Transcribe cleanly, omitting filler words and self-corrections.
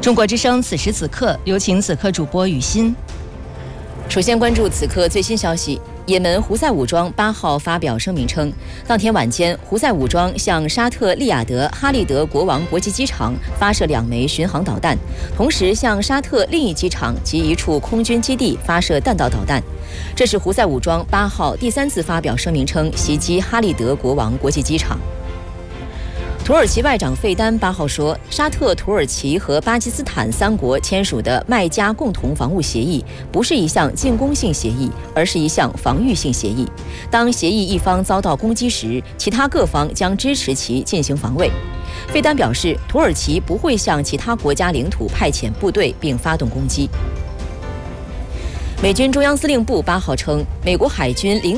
中国之声此时此刻，有请此刻主播雨欣。 首先关注此刻最新消息。也门胡塞武装8号发表声明称，当天晚间，胡塞武装向沙特利雅得哈利德国王国际机场发射2枚巡航导弹，同时向沙特另一机场及一处空军基地发射弹道导弹。这是胡塞武装8号第3次发表声明称袭击哈利德国王国际机场。土耳其外长费丹8号说，沙特、土耳其和巴基斯坦3国签署的麦加共同防务协议不是一项进攻性协议，而是一项防御性协议。当协议一方遭到攻击时，其他各方将支持其进行防卫。费丹表示，土耳其不会向其他国家领土派遣部队并发动攻击。美军中央司令部8号称，美国海军